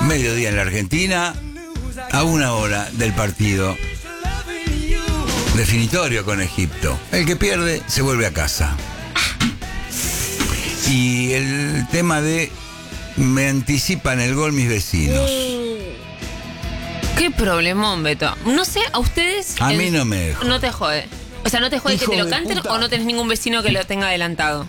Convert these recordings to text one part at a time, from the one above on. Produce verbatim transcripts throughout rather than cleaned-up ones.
mediodía en la Argentina, a una hora del partido definitorio con Egipto. El que pierde se vuelve a casa. Y el tema de me anticipan el gol mis vecinos. Qué problemón, Beto. No sé, a ustedes... A el... mí no me dejó. No te jode. O sea, ¿no te jode Hijo que te lo de canten puta. o no tenés ningún vecino que lo tenga adelantado?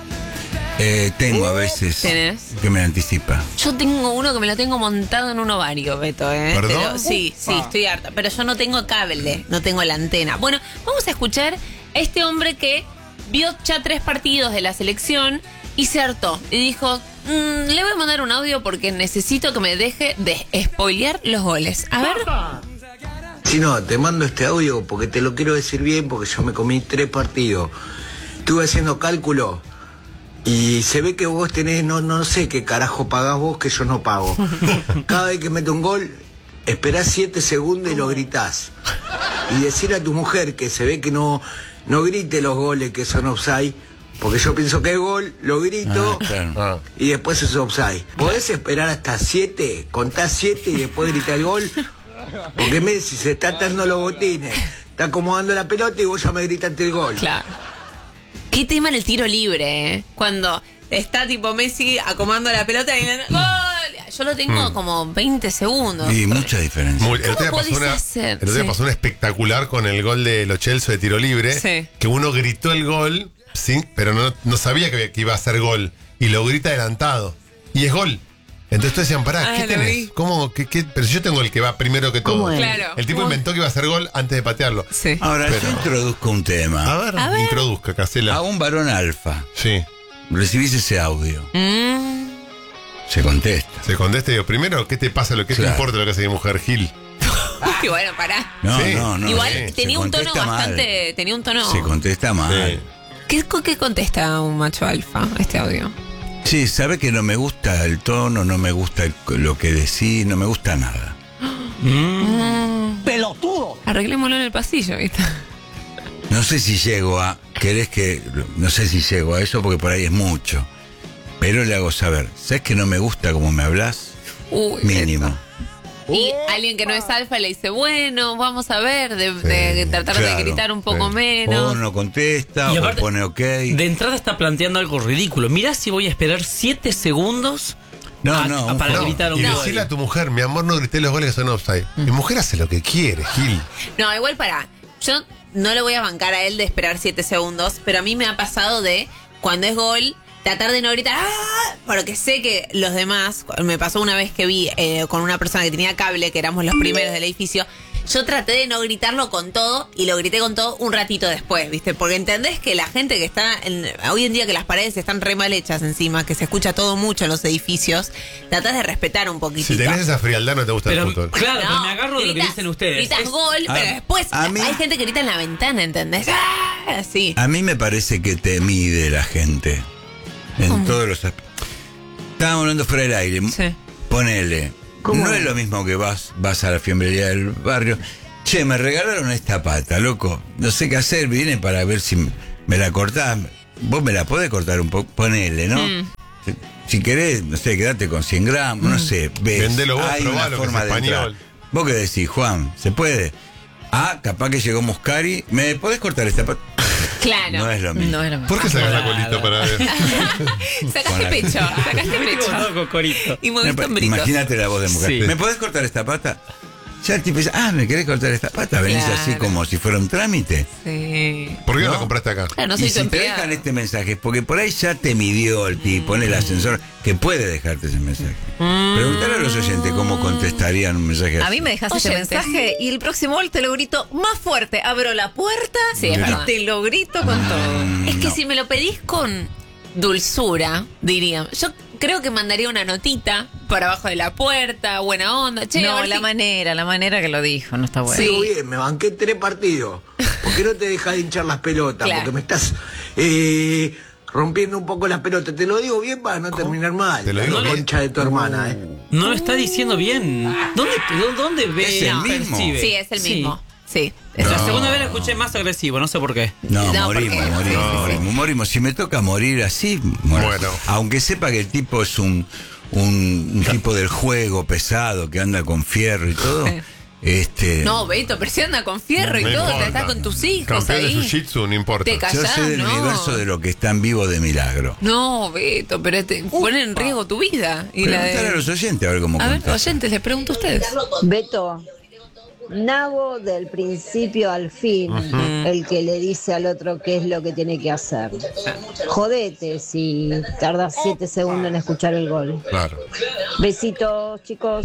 Eh, tengo a veces ¿Tenés? que me anticipa. Yo tengo uno que me lo tengo montado en un ovario, Beto, ¿eh? ¿Perdón? Te lo- sí, sí, estoy harta. Pero yo no tengo cable, no tengo la antena. Bueno, vamos a escuchar a este hombre que vio ya tres partidos de la selección y se hartó. Y dijo, "Mm, le voy a mandar un audio porque necesito que me deje de spoilear los goles. A ver. Si no, te mando este audio porque te lo quiero decir bien, porque yo me comí tres partidos. Estuve haciendo cálculo y se ve que vos tenés, no, no sé qué carajo pagás vos que yo no pago. Cada vez que meto un gol, esperás siete segundos y lo gritás. Y decir a tu mujer que se ve que no, no grite los goles que son offside, porque yo pienso que es gol, lo grito Ah, claro. Ah. y después es offside. ¿Podés esperar hasta siete, contás siete y después gritar el gol? Porque Messi se está atando los botines, está acomodando la pelota y vos ya me gritaste el gol. Claro. Qué tema en el tiro libre, ¿eh? Cuando está tipo Messi acomodando la pelota y ¡gol! Yo lo tengo como veinte segundos. Y mucha diferencia. Muy- el otro día ¿Cómo pasó podés una, hacer? el otro día Sí. pasó una espectacular con el gol de Lo Celso de tiro libre. Sí. Que uno gritó el gol, sí, pero no, no sabía que, que iba a ser gol. Y lo grita adelantado. Y es gol. Entonces todos decían, pará, Ah, ¿qué lo tenés? vi. ¿Cómo? ¿Qué, qué? Pero si yo tengo el que va primero que todo. ¿Cómo es? Claro. El tipo ¿Cómo? inventó que iba a ser gol antes de patearlo. Sí. Ahora, Pero- yo introduzco un A tema. ver, A ver. introduzca, Casela. A un varón alfa. Sí. Recibís ese audio. Mm. Se contesta. Se contesta y digo, primero, ¿qué te pasa? Lo que te Claro. importa lo que hace mi mujer Gil. Y bueno, pará. No, Sí. no, no. Igual se tenía un tono contesta mal. bastante. Tenía un tono. Se contesta mal. Sí. ¿Qué, ¿Qué contesta un macho alfa este audio? Sí, sabe que no me gusta el tono, no me gusta el- lo que decís, no me gusta nada. ¡Pelotudo! Arreglémoslo en el pasillo, ¿viste? No sé si llego a... ¿Querés que...? No sé si llego a eso porque por ahí es mucho. Pero le hago saber, ¿sabes que no me gusta cómo me hablas? Uy, Mínimo. Y alguien que no es alfa le dice, bueno, vamos a ver, de, de tratar de Claro, gritar un poco sí. menos. O no contesta, Y o aparte, pone ok. De entrada está planteando algo ridículo. Mirá si voy a esperar siete segundos No, a- no, a- un para favor. gritar un Y gol. decirle a tu mujer, mi amor, no grité los goles que son offside. Mi mujer hace lo que quiere, Gil. No, igual para. Yo no le voy a bancar a él de esperar siete segundos, pero a mí me ha pasado de, cuando es gol, tratar de no gritar, ¡ah! Porque sé que los demás, me pasó una vez que vi eh, con una persona que tenía cable, que éramos los primeros del edificio, yo traté de no gritarlo con todo y lo grité con todo un ratito después, ¿viste? Porque entendés que la gente que está, en- hoy en día que las paredes están re mal hechas encima, que se escucha todo mucho en los edificios, tratás de respetar un poquitito. Si tenés esa frialdad, no te gusta Pero, el fútbol. claro, pero No, me agarro de lo que gritas- dicen ustedes. Gritas Es- gol, a- pero después a mí- hay gente que grita en la ventana, ¿entendés? ¡Ah! Así. A mí me parece que te mide la gente. En todos los aspectos. Estábamos hablando fuera del aire. Sí. Ponele. ¿Cómo No es? es lo mismo que vas, vas a la fiambrería del barrio. Che, me regalaron esta pata, loco. No sé qué hacer, vine para ver si me la cortás. Vos me la podés cortar un poco. Ponele, ¿no? Mm. Si, si querés, no sé, quedate con cien gramos, no sé. Ves, Vendelo vos, hay probalo, una que forma es de español. entrar. ¿Vos qué decís, Juan? ¿Se puede? Ah, capaz que llegó Muscari. ¿Me podés cortar esta pata? Claro. No es lo mismo. No era más. ¿Por qué sacas la Claro. colita para ver? Sacaste Con la- pecho, sacaste pecho. Todo cocorito. Y moviste hombritos. Imagínate la voz de mujer. Sí. ¿Me podés cortar esta pata? Ya el tipo dice, ah, ¿me querés cortar esta pata? Venís Claro. así como si fuera un trámite. Sí. ¿Por qué no ¿No? la compraste acá? Claro, no soy y tu si te empleada. dejan este mensaje, es porque por ahí ya te midió el tipo en el ascensor, que puede dejarte ese mensaje. Preguntale a los oyentes cómo contestarían un mensaje así. A mí me dejas ese Oyentes. mensaje y el próximo gol te lo grito más fuerte. Abro la puerta Sí, es y verdad. te lo grito con todo. Mm, Es que no. si me lo pedís con dulzura, diría. Yo creo que mandaría una notita para abajo de la puerta, buena onda. Che, a No, ver la si- manera, la manera que lo dijo, no está bueno. Sí. Digo, bien, me banqué tres partidos. ¿Por qué no te dejas de hinchar las pelotas? Claro. Porque me estás eh, rompiendo un poco las pelotas. Te lo digo bien para no terminar mal. Te lo digo la bien. concha de tu hermana, ¿eh? No lo está diciendo bien. ¿Dónde, dó- dónde ve? Es el no, mismo. percibe? Sí, es el Sí. mismo. Sí. La No. segunda vez la escuché más agresivo, no sé por qué. No, No, morimos, porque- morimos, sí, sí, morimos, morimos. Si me toca morir así, muero. Bueno. Aunque sepa que el tipo es un, un, un tipo del juego pesado que anda con fierro y todo. Sí. Este, No, Beto, pero si anda con fierro y No todo, importa. te estás con tus hijos Campeón de ahí. jiu-jitsu, no importa. Te yo callás, sé del no. universo de lo que están vivos de milagro. No, Beto, pero te pone en riesgo tu vida. Y la Preguntar a de... los oyentes a ver cómo A ver, contestan. oyentes, les pregunto a ustedes. Beto, Nago del principio al fin, el que le dice al otro qué es lo que tiene que hacer. Jodete si tardas siete segundos en escuchar el gol. Claro. Besitos, chicos.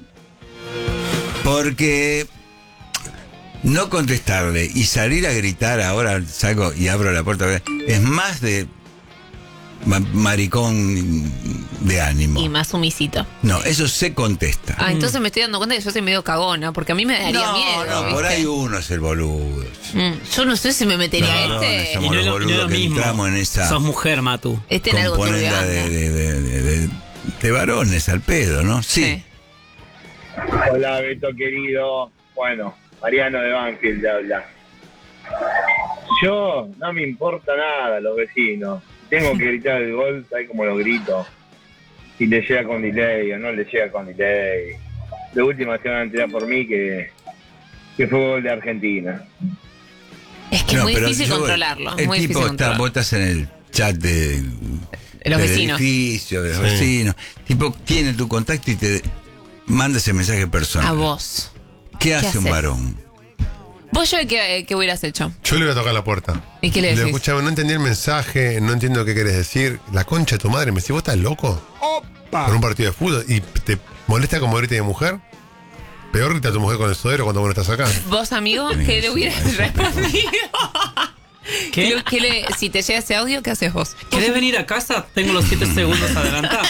Porque no contestarle y salir a gritar ahora salgo y abro la puerta es más de ma- maricón de ánimo. Y más sumisito. No, eso se contesta. Ah, entonces me estoy dando cuenta que yo soy medio cagona, porque a mí me daría no, miedo. no, ¿viste? por ahí uno es el boludo. Mm, yo no sé si me metería No, no, este. somos Y no los es lo, no es boludos lo que mismo. entramos en esa Sos mujer, Matu. Este en algo turbio componenda anda. de, de, de, de, de- de varones al pedo, ¿no? Sí. Sí. Hola, Beto querido. Bueno, Mariano de Banfield te habla. Yo no me importa nada los vecinos. Tengo que gritar el gol, tal como lo grito. Si le llega con delay o no le llega con delay. De última se van a enterar por mí que, que fue gol de Argentina. Es que No, es muy pero difícil yo- controlarlo. El muy tipo difícil está, controlarlo. vos estás en el chat de, Los del vecinos. edificio, de los Sí. vecinos. Tipo, tiene tu contacto y te manda ese mensaje personal. A vos. ¿Qué hace haces? un varón? ¿Vos yo qué, qué hubieras hecho? Yo le voy a tocar la puerta. ¿Y qué le decís? escuchaba, no entendí el mensaje, no entiendo qué querés decir. La concha de tu madre, me decís, ¿vos estás loco? Con un partido de fútbol y te molesta como grita de mujer. Peor grita tu mujer con el sodero cuando vos no estás acá. ¿Vos, amigo, qué le hubieras respondido? ¿Qué? ¿Qué? ¿Qué le- si te llega ese audio, ¿qué haces vos? ¿Querés venir a casa? Tengo los siete segundos adelantados.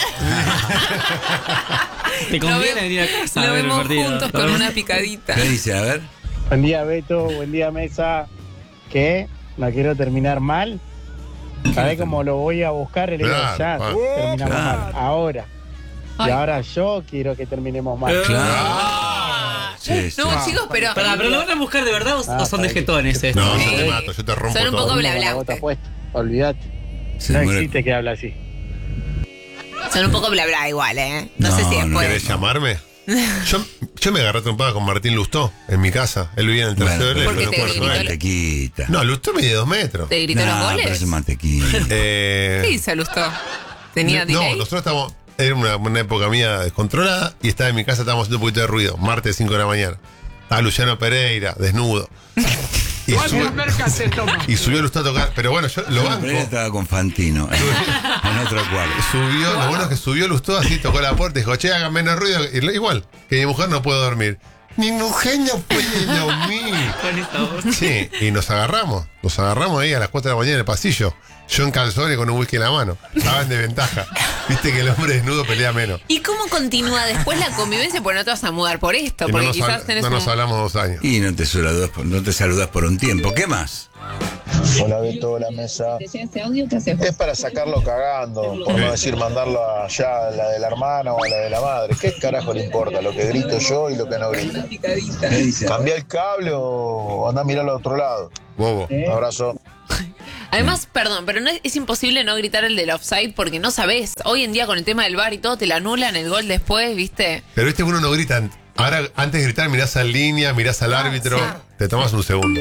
¿Te conviene Lo ve- venir a casa a Lo ver el vemos partido? juntos Lo con vemos- una picadita. ¿Qué dice? A ver. Buen día, Beto. Buen día, Mesa. ¿Qué? ¿No quiero terminar mal? ¿Sabés cómo lo voy a buscar? El Claro, ya claro. terminamos Claro. mal. Ahora. Ay. Y ahora yo quiero que terminemos mal. Eh, Claro. Sí, sí. No, chicos, pero. Pará, ¿pero lo van a buscar de verdad o, Ah, o son de está bien. jetones estos? No, yo Sí. te mato, yo te rompo Son un todo. poco bla, Con bla, la bota usted. puesta. Olvídate. Se No muere. existe que habla así. Son un poco bla bla igual, ¿eh? No, No, sé si no después. ¿Querés llamarme? Yo, yo me agarré trompada con Martín Lustó en mi casa. Él vivía en el tercero Bueno, de ¿Por qué no te puedo gritó? resolver. mantequita. No, Lustó mide dos metros. ¿Te gritó los Nah, pero goles? es mantequita. Eh, Sí, se alustó. ¿Tenía no, delay? nosotros estábamos. Era una, una época mía descontrolada y estaba en mi casa, estábamos haciendo un poquito de ruido. Martes cinco de la mañana. Estaba Luciano Pereira, desnudo. Y, sube- y subió Lustó a tocar. Pero bueno, yo lo banco. Pereira estaba con Fantino en, en otro cuarto. Subió, lo bueno es que subió Lustó así, tocó la puerta y dijo, che, hagan menos ruido. Y lo- igual, que mi mujer no puede dormir. Mi mujer no puede dormir. Con esta voz. Sí, y nos agarramos. Nos agarramos ahí a las cuatro de la mañana en el pasillo. Yo en calzones con un whisky en la mano. Estaba en desventaja. Viste que el hombre desnudo pelea menos. ¿Y cómo continúa después la convivencia? Porque no te vas a mudar por esto. Y no Porque nos, quizás hab- tenés no nos un... hablamos dos años. Y no te saludas por, no te saludas por un tiempo. ¿Qué más? Hola Beto, hola Mesa. Es para sacarlo cagando, por no decir mandarlo allá a la de la hermana o a la de la madre. ¿Qué carajo le importa lo que grito yo y lo que no grito? ¿Cambia el cable o anda a mirar al otro lado? Bobo. Un abrazo. Además, perdón, pero no es, es imposible no gritar el del offside porque no sabés. Hoy en día con el tema del bar y todo, te lo anulan el gol después, ¿viste? Pero viste que uno no grita. Ahora, antes de gritar, mirás a línea, mirás al árbitro. sí. Te tomas un segundo.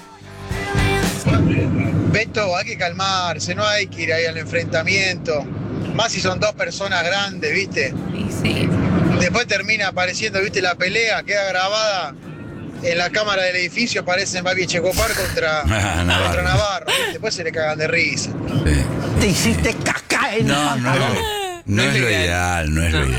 Beto, hay que calmarse, no hay que ir ahí al enfrentamiento. Más si son dos personas grandes, ¿viste? Y sí. Después termina apareciendo, ¿viste? La pelea queda grabada en la cámara del edificio, aparecen Babi Checopar contra, Ah, Navarro. contra Navarro. ¿viste? Después se le cagan de risa. Sí. Te hiciste caca en No, no, no, no es lo ideal, no es lo ideal.